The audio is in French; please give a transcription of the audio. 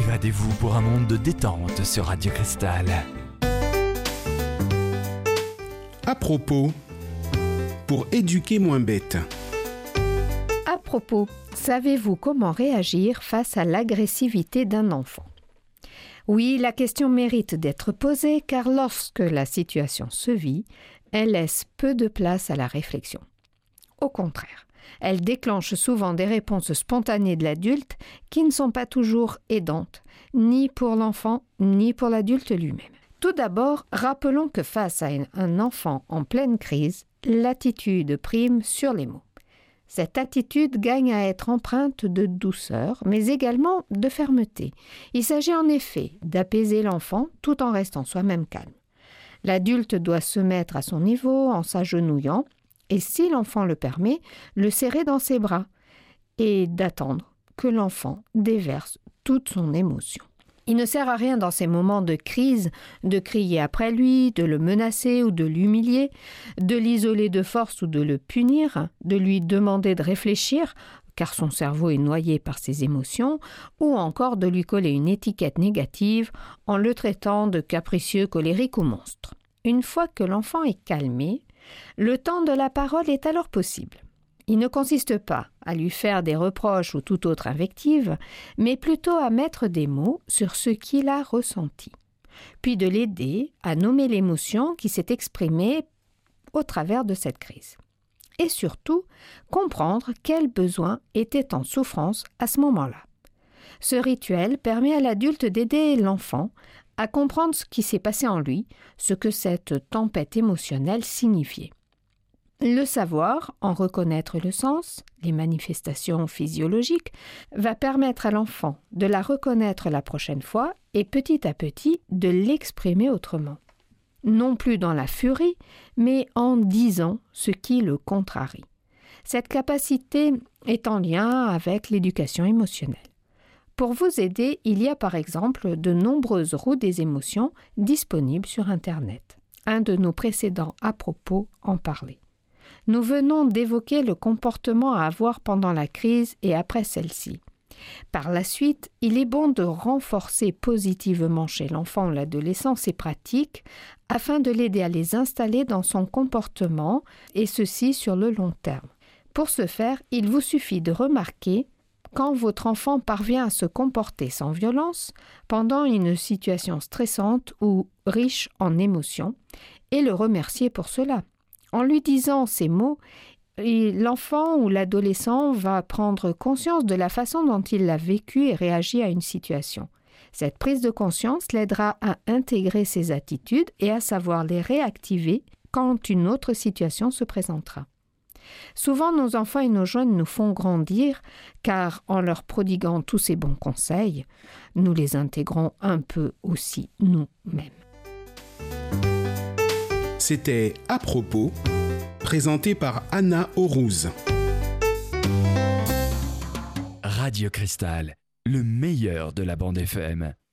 Évadez-vous pour un monde de détente sur Radio Cristal. À propos, pour éduquer moins bête. À propos, savez-vous comment réagir face à l'agressivité d'un enfant ? Oui, la question mérite d'être posée car lorsque la situation se vit, elle laisse peu de place à la réflexion. Au contraire, elle déclenche souvent des réponses spontanées de l'adulte qui ne sont pas toujours aidantes, ni pour l'enfant, ni pour l'adulte lui-même. Tout d'abord, rappelons que face à un enfant en pleine crise, l'attitude prime sur les mots. Cette attitude gagne à être empreinte de douceur, mais également de fermeté. Il s'agit en effet d'apaiser l'enfant tout en restant soi-même calme. L'adulte doit se mettre à son niveau en s'agenouillant et, si l'enfant le permet, le serrer dans ses bras et d'attendre que l'enfant déverse toute son émotion. Il ne sert à rien dans ces moments de crise de crier après lui, de le menacer ou de l'humilier, de l'isoler de force ou de le punir, de lui demander de réfléchir, car son cerveau est noyé par ses émotions, ou encore de lui coller une étiquette négative en le traitant de capricieux, colérique ou monstre. Une fois que l'enfant est calmé, le temps de la parole est alors possible. Il ne consiste pas à lui faire des reproches ou toute autre invective, mais plutôt à mettre des mots sur ce qu'il a ressenti, puis de l'aider à nommer l'émotion qui s'est exprimée au travers de cette crise. Et surtout, comprendre quel besoin était en souffrance à ce moment-là. Ce rituel permet à l'adulte d'aider l'enfant à comprendre ce qui s'est passé en lui, ce que cette tempête émotionnelle signifiait. Le savoir, en reconnaître le sens, les manifestations physiologiques, va permettre à l'enfant de la reconnaître la prochaine fois et petit à petit de l'exprimer autrement. Non plus dans la furie, mais en disant ce qui le contrarie. Cette capacité est en lien avec l'éducation émotionnelle. Pour vous aider, il y a par exemple de nombreuses routes des émotions disponibles sur Internet. Un de nos précédents à propos en parlait. Nous venons d'évoquer le comportement à avoir pendant la crise et après celle-ci. Par la suite, il est bon de renforcer positivement chez l'enfant ou l'adolescent ces pratiques afin de l'aider à les installer dans son comportement et ceci sur le long terme. Pour ce faire, il vous suffit de remarquer quand votre enfant parvient à se comporter sans violence pendant une situation stressante ou riche en émotions et le remercier pour cela. En lui disant ces mots, l'enfant ou l'adolescent va prendre conscience de la façon dont il a vécu et réagi à une situation. Cette prise de conscience l'aidera à intégrer ses attitudes et à savoir les réactiver quand une autre situation se présentera. Souvent, nos enfants et nos jeunes nous font grandir car en leur prodiguant tous ces bons conseils, nous les intégrons un peu aussi nous-mêmes. C'était À propos, présenté par Anna Aurouz. Radio Cristal, le meilleur de la bande FM.